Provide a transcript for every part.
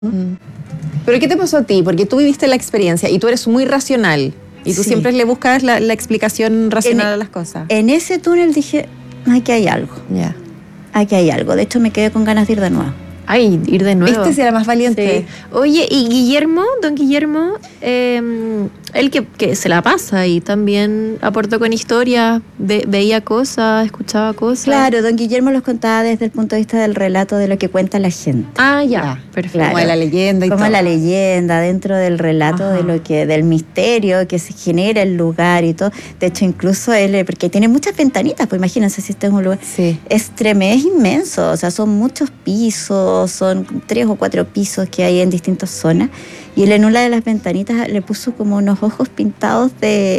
Mm. ¿Pero qué te pasó a ti? Porque tú viviste la experiencia y tú eres muy racional. Y tú siempre le buscas la explicación racional a las cosas. En ese túnel dije, aquí hay algo. Ya. Aquí hay algo. De hecho, me quedé con ganas de ir de nuevo. Ay, ir de nuevo. ¿Viste si era más valiente? Sí. Oye, y Guillermo, don Guillermo, él que se la pasa y también aportó con historias, veía cosas, escuchaba cosas. Claro, don Guillermo los contaba desde el punto de vista del relato de lo que cuenta la gente. Ah, ya, perfecto. Claro. Como de la leyenda y Como todo. la leyenda, dentro del relato de lo que, del misterio que se genera el lugar y todo. De hecho, incluso él, porque tiene muchas ventanitas, pues imagínense si este es un lugar. Sí. Es tremendo, es inmenso, o sea, son muchos pisos, son 3 o 4 pisos que hay en distintas zonas. Y él en una de las ventanitas le puso como unos ojos pintados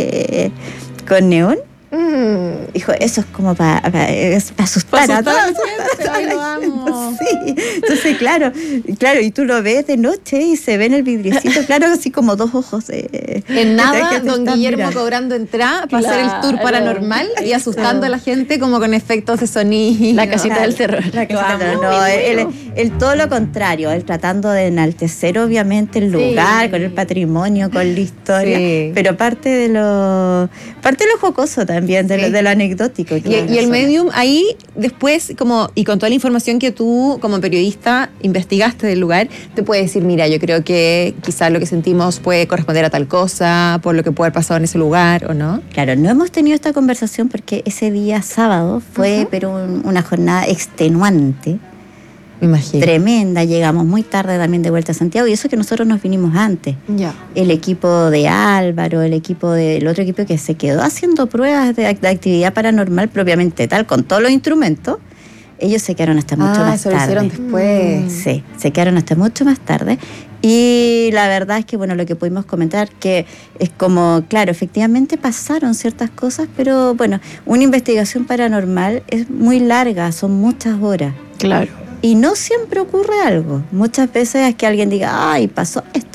con neón. Dijo, eso es como para asustar a toda la gente. Ay, lo amo. Sí, entonces claro, y tú lo ves de noche y se ve en el vidriecito, claro, así como 2 ojos. En nada, que te don están Guillermo mirando. cobrando entrada para hacer el tour Claro. paranormal y asustando a la gente como con efectos de sonido. La casita del terror. La casita del terror. Lo amo, No, me él muero. todo lo contrario, él tratando de enaltecer obviamente el lugar, con el patrimonio, con la historia, Sí. pero parte de lo jocoso también, de lo anecdótico. Y el medium ahí después, como y con toda la información que tú como periodista investigaste del lugar, te puede decir, mira, yo creo que quizás lo que sentimos puede corresponder a tal cosa, por lo que puede haber pasado en ese lugar, ¿o no? Claro, no hemos tenido esta conversación porque ese día sábado fue pero una jornada extenuante, Me imagino. tremenda, llegamos muy tarde también de vuelta a Santiago y eso que nosotros nos vinimos antes. Ya. El equipo de Álvaro, el otro equipo que se quedó haciendo pruebas de actividad paranormal propiamente tal, con todos los instrumentos, ellos se quedaron hasta mucho más eso lo tarde. hicieron después. Sí, se quedaron hasta mucho más tarde. Y la verdad es que, bueno, lo que pudimos comentar, que es como, claro, efectivamente pasaron ciertas cosas, pero bueno, una investigación paranormal es muy larga, son muchas horas. Claro. Y no siempre ocurre algo. Muchas veces es que alguien diga, ay, pasó esto.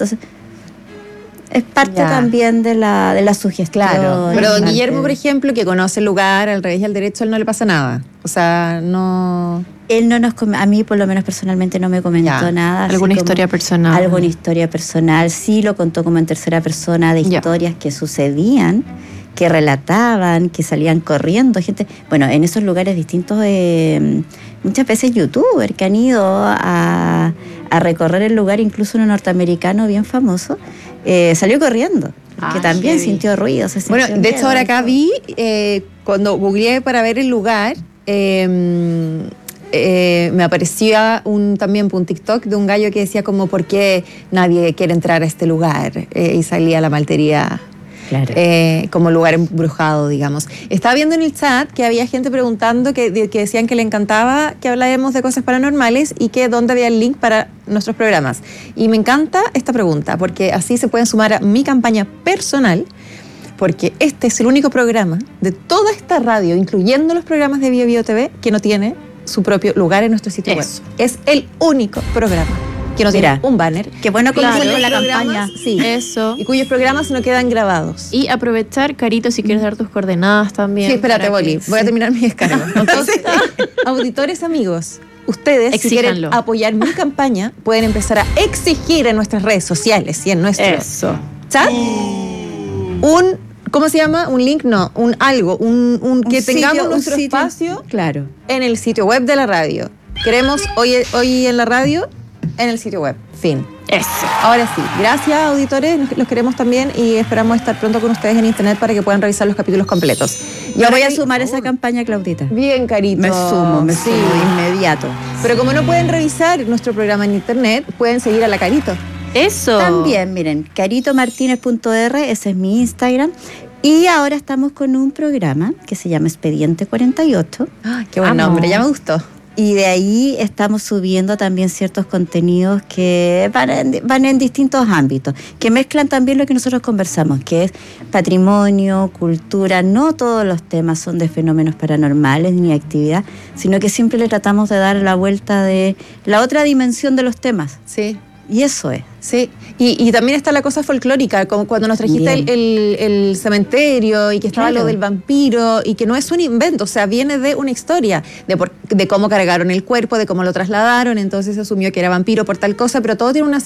Es parte Ya. también de la sugestión. Claro, pero don parte Guillermo, de- por ejemplo, que conoce el lugar al revés y al derecho, a él no le pasa nada. O sea, no... Él no a mí por lo menos personalmente no me comentó Ya. nada. así ¿Alguna como historia personal? Alguna historia personal, sí lo contó como en tercera persona de Ya. historias que sucedían, que relataban, que salían corriendo, gente, bueno, en esos lugares distintos, muchas veces youtubers que han ido a recorrer el lugar, incluso un norteamericano bien famoso, salió corriendo, que también heavy. sintió ruido. Bueno, de hecho ahora acá vi, cuando googleé para ver el lugar, me aparecía también un TikTok de un gallo que decía como ¿por qué nadie quiere entrar a este lugar? Y salía la maltería Claro. como lugar embrujado, digamos. Estaba viendo en el chat que había gente preguntando que decían que le encantaba que habláramos de cosas paranormales y que dónde había el link para nuestros programas. Y me encanta esta pregunta porque así se pueden sumar a mi campaña personal, porque este es el único programa de toda esta radio, incluyendo los programas de Bio TV, que no tiene su propio lugar en nuestro sitio Eso. web. Es el único programa que no tiene Mira, un banner. Qué bueno que Claro. con la Programas, campaña. sí. Eso. Y cuyos programas no quedan grabados. Y aprovechar, Carito, si quieres dar tus coordenadas también. Sí, espérate, para que- Boli, voy a terminar mi descargo. Entonces, auditores amigos, ustedes, si quieren Exíjanlo. apoyar mi campaña, pueden empezar a exigir en nuestras redes sociales y en nuestro Eso. chat ¿cómo se llama? Un link, no, que tengamos nuestro espacio Claro. en el sitio web de la radio. Queremos hoy en la radio, en el sitio web. Fin. Eso. Ahora sí, gracias auditores, los queremos también y esperamos estar pronto con ustedes en internet para que puedan revisar los capítulos completos. Y Yo ahora voy a que- sumar esa campaña, Claudita. Bien, Carito. Me sumo Sí. inmediato. Pero como no pueden revisar nuestro programa en internet, pueden seguir a la Carito. Eso. También, miren, caritomartinez.r, ese es mi Instagram. Y ahora estamos con un programa que se llama Expediente 48. Qué buen Amo. nombre, ya me gustó. Y de ahí estamos subiendo también ciertos contenidos que van en distintos ámbitos, que mezclan también lo que nosotros conversamos, que es patrimonio, cultura. No todos los temas son de fenómenos paranormales ni actividad, sino que siempre le tratamos de dar la vuelta de la otra dimensión de los temas. Sí. Y eso es. Sí, y también está la cosa folclórica, como cuando nos trajiste el cementerio y que estaba Claro. lo del vampiro y que no es un invento, o sea, viene de una historia, de cómo cargaron el cuerpo, de cómo lo trasladaron, entonces se asumió que era vampiro por tal cosa, pero todo tiene una